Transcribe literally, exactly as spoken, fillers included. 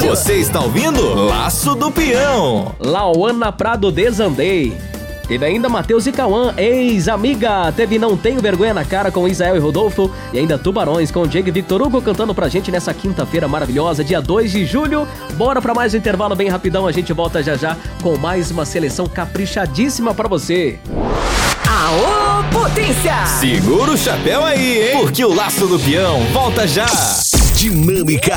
Você está ouvindo Laço do Peão. Lauana Prado, Desandei. Teve ainda Matheus e Cauã, ex-amiga. Teve Não Tenho Vergonha na Cara com Isael e Rodolfo. E ainda Tubarões com Diego e Victor Hugo cantando pra gente nessa quinta-feira maravilhosa, dia dois de julho. Bora pra mais um intervalo bem rapidão. A gente volta já já com mais uma seleção caprichadíssima pra você. Aô, potência! Segura o chapéu aí, hein? Porque o Laço do Peão volta já. Dinâmica